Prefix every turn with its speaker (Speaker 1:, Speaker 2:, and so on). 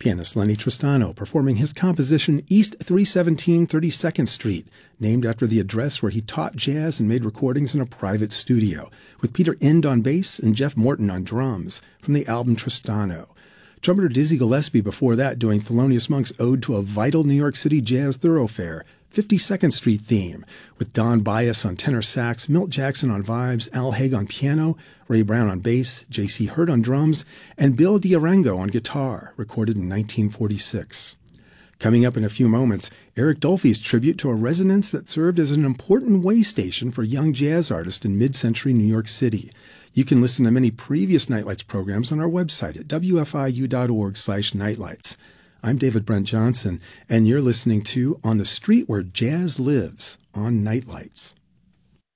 Speaker 1: Pianist Lenny Tristano performing his composition East 317 32nd Street, named after the address where he taught jazz and made recordings in a private studio, with Peter End on bass and Jeff Morton on drums, from the album Tristano. Trumpeter Dizzy Gillespie before that doing Thelonious Monk's Ode to a Vital New York City Jazz Thoroughfare, 52nd Street theme, with Don Byas on tenor sax, Milt Jackson on vibes, Al Haig on piano, Ray Brown on bass, J.C. Hurt on drums, and Bill D'Arango on guitar, recorded in 1946. Coming up in a few moments, Eric Dolphy's tribute to a residence that served as an important way station for young jazz artists in mid-century New York City. You can listen to many previous Nightlights programs on our website at wfiu.org/nightlights. I'm David Brent Johnson, and you're listening to On the Street Where Jazz Lives on Nightlights.